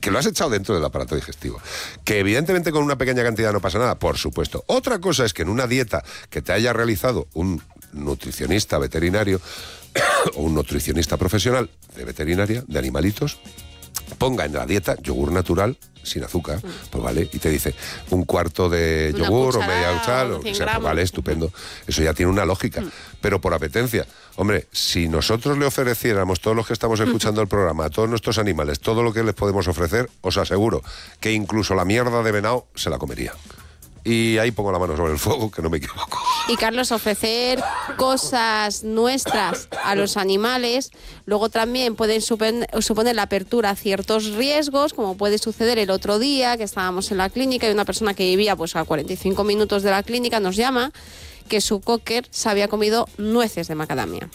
que lo has echado dentro del aparato digestivo. Que evidentemente con una pequeña cantidad no pasa nada, por supuesto. Otra cosa es que en una dieta que te haya realizado un nutricionista veterinario o un nutricionista profesional de veterinaria, de animalitos, ponga en la dieta yogur natural sin azúcar, pues vale, y te dice un cuarto de yogur o media cucharada, o sea, pues vale, estupendo. Eso ya tiene una lógica, pero por apetencia. Hombre, si nosotros le ofreciéramos, todos los que estamos escuchando el programa, a todos nuestros animales, todo lo que les podemos ofrecer, os aseguro que incluso la mierda de venado se la comería. Y ahí pongo la mano sobre el fuego, que no me equivoco. Y Carlos, ofrecer cosas nuestras a los animales, luego también pueden suponer la apertura a ciertos riesgos, como puede suceder el otro día, que estábamos en la clínica y una persona que vivía pues a 45 minutos de la clínica nos llama que su cocker se había comido nueces de macadamia.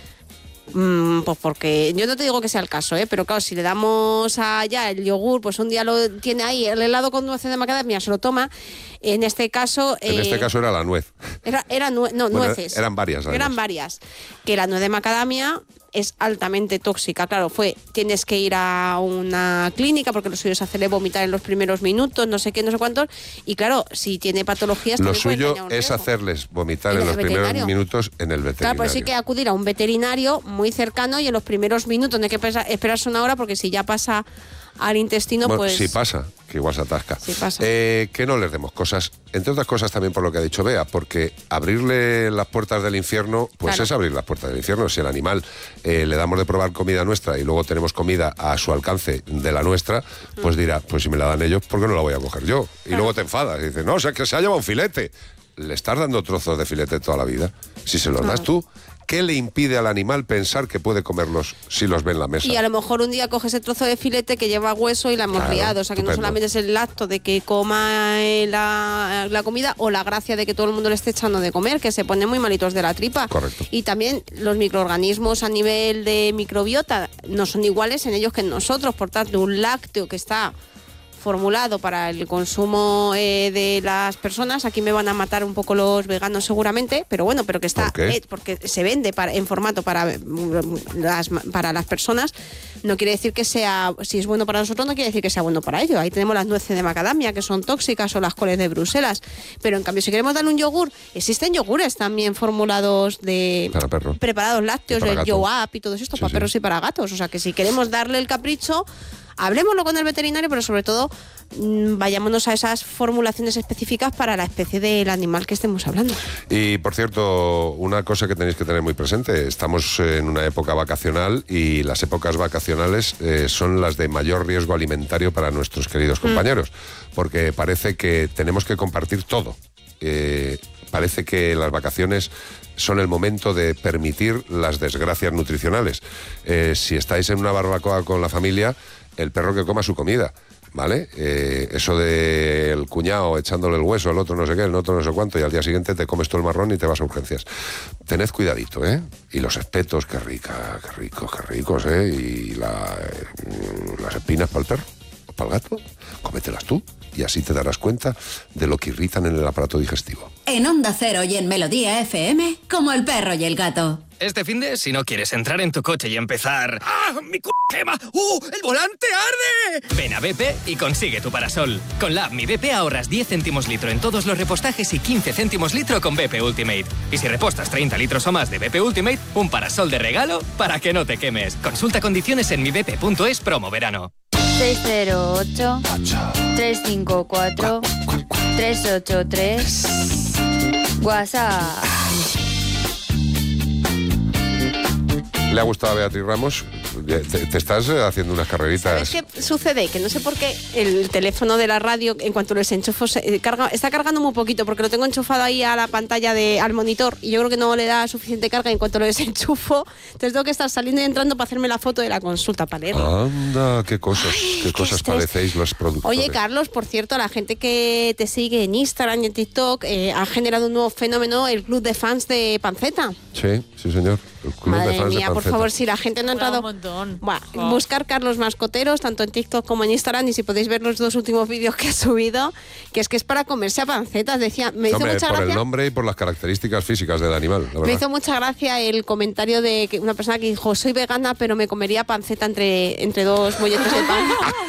Pues porque yo no te digo que sea el caso, pero claro, si le damos allá el yogur, pues un día lo tiene ahí el helado con nueces de macadamia, se lo toma. En este caso era la nuez. Nueces. Eran varias. Además. Eran varias. Que la nuez de macadamia es altamente tóxica. Claro, tienes que ir a una clínica porque lo suyo es hacerle vomitar en los primeros minutos, no sé qué, no sé cuántos. Y claro, si tiene patologías... Lo suyo es hacerles vomitar en los primeros minutos en el veterinario. Claro, pues sí hay que acudir a un veterinario muy cercano y en los primeros minutos no hay que esperarse una hora porque si ya pasa al intestino, bueno, pues... Si pasa, que igual se atasca. Sí pasa. Que no les demos cosas, entre otras cosas también por lo que ha dicho Bea, porque abrirle las puertas del infierno, pues claro, es abrir las puertas del infierno. Si al animal le damos de probar comida nuestra y luego tenemos comida a su alcance de la nuestra, pues dirá, pues si me la dan ellos, ¿por qué no la voy a coger yo? Y claro, luego te enfadas y dices, no, o sea, que se ha llevado un filete. Le estás dando trozos de filete toda la vida. Si se los das tú, ¿qué le impide al animal pensar que puede comerlos si los ve en la mesa? Y a lo mejor un día coge ese trozo de filete que lleva hueso y la hemos liado. O sea, que no solamente es el acto de que coma la comida o la gracia de que todo el mundo le esté echando de comer, que se ponen muy malitos de la tripa. Correcto. Y también los microorganismos a nivel de microbiota no son iguales en ellos que en nosotros. Por tanto, un lácteo que está formulado para el consumo de las personas, aquí me van a matar un poco los veganos seguramente, pero bueno, pero que está porque se vende en formato para las personas, no quiere decir que sea, si es bueno para nosotros no quiere decir que sea bueno para ellos. Ahí tenemos las nueces de macadamia que son tóxicas o las coles de Bruselas, pero en cambio si queremos darle un yogur, existen yogures también formulados para perros, preparados lácteos, el YoApp y todo esto, para perros y para gatos, o sea que si queremos darle el capricho, hablemoslo con el veterinario, pero sobre todo vayámonos a esas formulaciones específicas para la especie del animal que estemos hablando. Y por cierto, una cosa que tenéis que tener muy presente, estamos en una época vacacional y las épocas vacacionales son las de mayor riesgo alimentario para nuestros queridos compañeros, porque parece que tenemos que compartir todo. Parece que las vacaciones son el momento de permitir las desgracias nutricionales. Si estáis en una barbacoa con la familia, el perro que coma su comida, ¿vale? Eso del cuñado echándole el hueso, el otro no sé qué, el otro no sé cuánto, y al día siguiente te comes todo el marrón y te vas a urgencias. Tened cuidadito, ¿eh? Y los espetos, qué ricos, ¿eh? Y las espinas para el perro, para el gato, cómetelas tú. Y así te darás cuenta de lo que irritan en el aparato digestivo. En Onda Cero y en Melodía FM, como el perro y el gato. Este finde, si no quieres entrar en tu coche y empezar... ¡Ah, mi quema! ¡El volante arde! Ven a BP y consigue tu parasol. Con la app Mi BP ahorras 10 céntimos litro en todos los repostajes y 15 céntimos litro con BP Ultimate. Y si repostas 30 litros o más de BP Ultimate, un parasol de regalo para que no te quemes. Consulta condiciones en mibp.es promo verano. 608-354-383 WhatsApp. ¿Le ha gustado a Beatriz Ramos? Te estás haciendo unas carreritas. ¿Sabes qué sucede? Que no sé por qué el teléfono de la radio, en cuanto les enchufo, está cargando muy poquito, porque lo tengo enchufado ahí a la pantalla, al monitor, y yo creo que no le da suficiente carga en cuanto lo desenchufo. Entonces tengo que estar saliendo y entrando para hacerme la foto de la consulta, para leerlo. Anda, qué cosas padecéis los productores. Oye, Carlos, por cierto, la gente que te sigue en Instagram y en TikTok ha generado un nuevo fenómeno, el club de fans de Panceta. Sí, señor. El club Madre de fans mía, de Panceta. por favor, si la gente no ha entrado... Buscar Carlos Mascoteros, tanto en TikTok como en Instagram, y si podéis ver los 2 últimos vídeos que ha subido, que es para comerse a Pancetas. Decía, me hizo mucha gracia... Por el nombre y por las características físicas del animal, la verdad. Me hizo mucha gracia el comentario de una persona que dijo, soy vegana, pero me comería panceta entre 2 molletes de pan.